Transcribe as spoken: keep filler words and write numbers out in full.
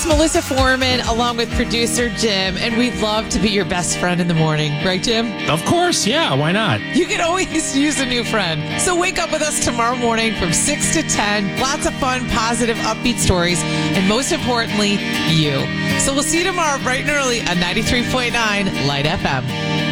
It's Melissa Foreman along with producer Jim, and we'd love to be your best friend in the morning. Right, Jim? Of course, yeah, why not? You can always use a new friend. So wake up with us tomorrow morning from six to ten. Lots of fun, positive, upbeat stories, and most importantly, you. So we'll see you tomorrow bright and early on ninety-three point nine Light F M.